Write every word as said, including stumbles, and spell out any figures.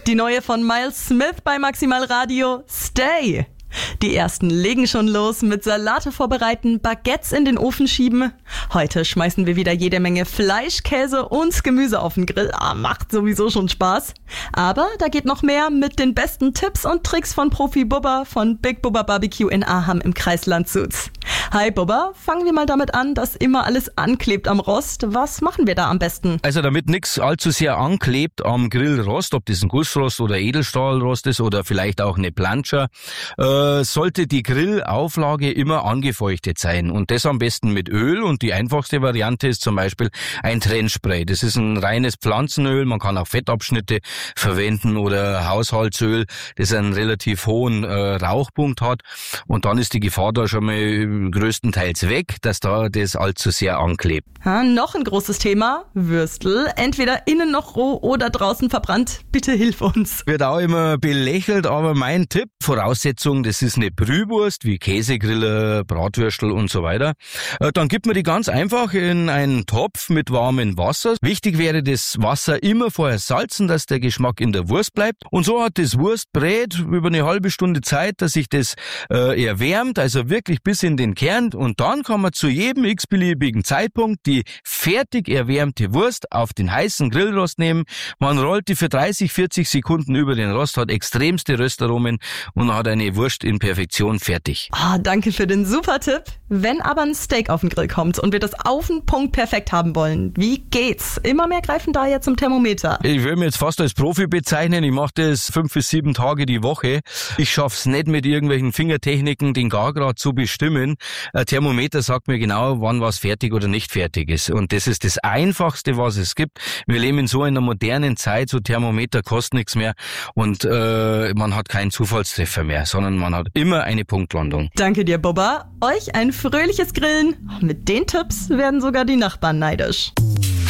Die neue von Miles Smith bei Maximal Radio, Stay. Die ersten legen schon los mit Salate vorbereiten, Baguettes in den Ofen schieben. Heute schmeißen wir wieder jede Menge Fleisch, Käse und Gemüse auf den Grill. Ah, macht sowieso schon Spaß. Aber da geht noch mehr mit den besten Tipps und Tricks von Profi Bubba von Big Bubba Barbecue in Aham im Kreis Landshut. Hi Bubba, fangen wir mal damit an, dass immer alles anklebt am Rost. Was machen wir da am besten? Also damit nichts allzu sehr anklebt am Grillrost, ob das ein Gussrost oder Edelstahlrost ist oder vielleicht auch eine Planscher, äh, sollte die Grillauflage immer angefeuchtet sein. Und das am besten mit Öl. Und die einfachste Variante ist zum Beispiel ein Trennspray. Das ist ein reines Pflanzenöl. Man kann auch Fettabschnitte verwenden oder Haushaltsöl, das einen relativ hohen äh, Rauchpunkt hat. Und dann ist die Gefahr da schon mal größtenteils weg, dass da das allzu sehr anklebt. Ha, noch ein großes Thema, Würstel. Entweder innen noch roh oder draußen verbrannt. Bitte hilf uns. Wird auch immer belächelt, aber mein Tipp, Voraussetzung, das ist eine Brühwurst wie Käsegriller, Bratwürstel und so weiter. Dann gibt man die ganz einfach in einen Topf mit warmem Wasser. Wichtig wäre das Wasser immer vorher salzen, dass der Geschmack in der Wurst bleibt. Und so hat das Wurstbrät über eine halbe Stunde Zeit, dass sich das äh, erwärmt, also wirklich bis in den Kern. Und dann kann man zu jedem x-beliebigen Zeitpunkt die fertig erwärmte Wurst auf den heißen Grillrost nehmen. Man rollt die für dreißig, vierzig Sekunden über den Rost, hat extremste Röstaromen und hat eine Wurst in Perfektion fertig. Ah, danke für den super Tipp. Wenn aber ein Steak auf den Grill kommt und wir das auf den Punkt perfekt haben wollen, wie geht's? Immer mehr greifen da ja zum Thermometer. Ich will mich jetzt fast als Profi bezeichnen. Ich mache das fünf bis sieben Tage die Woche. Ich schaff's nicht mit irgendwelchen Fingertechniken, den Gargrad zu bestimmen. Ein Thermometer sagt mir genau, wann was fertig oder nicht fertig ist. Und das ist das Einfachste, was es gibt. Wir leben in so einer modernen Zeit, so Thermometer kosten nichts mehr und äh, man hat keinen Zufallstreffer mehr, sondern man hat immer eine Punktlandung. Danke dir, Bubba. Euch ein fröhliches Grillen. Mit den Tipps werden sogar die Nachbarn neidisch.